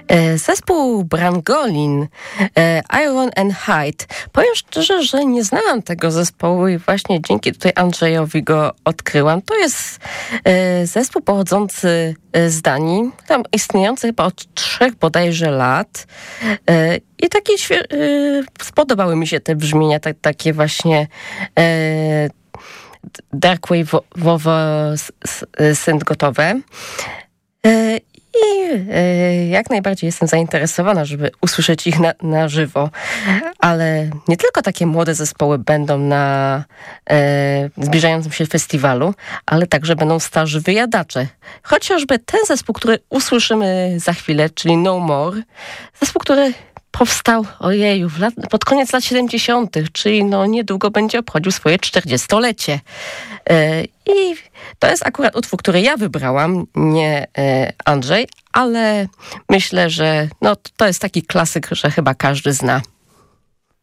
Zespół Brangolin, Iron and Hide. Powiem szczerze, że nie znałam tego zespołu i właśnie dzięki tutaj Andrzejowi go odkryłam. To jest zespół pochodzący z Danii, tam istniejący chyba od 3 bodajże lat. I takie spodobały mi się te brzmienia, takie właśnie darkwave'owo synth-gotowe. I jak najbardziej jestem zainteresowana, żeby usłyszeć ich na żywo. Ale nie tylko takie młode zespoły będą na zbliżającym się festiwalu, ale także będą starzy wyjadacze. Chociażby ten zespół, który usłyszymy za chwilę, czyli No More. Zespół, który powstał, pod koniec lat 70., czyli niedługo będzie obchodził swoje 40-lecie. I to jest akurat utwór, który ja wybrałam, nie Andrzej, ale myślę, że to jest taki klasyk, że chyba każdy zna.